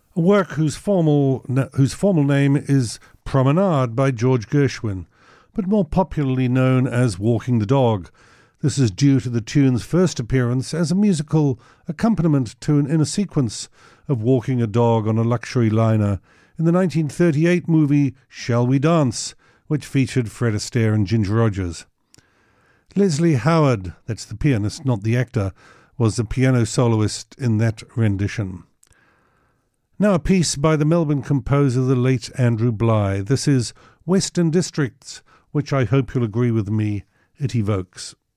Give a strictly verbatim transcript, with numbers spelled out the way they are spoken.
a work whose formal, whose formal name is Promenade by George Gershwin, but more popularly known as Walking the Dog. This is due to the tune's first appearance as a musical accompaniment to an inner sequence of walking a dog on a luxury liner in the nineteen thirty-eight movie Shall We Dance, which featured Fred Astaire and Ginger Rogers. Leslie Howard, that's the pianist, not the actor, was the piano soloist in that rendition. Now a piece by the Melbourne composer, the late Andrew Bly. This is Western Districts, which I hope you'll agree with me, it evokes.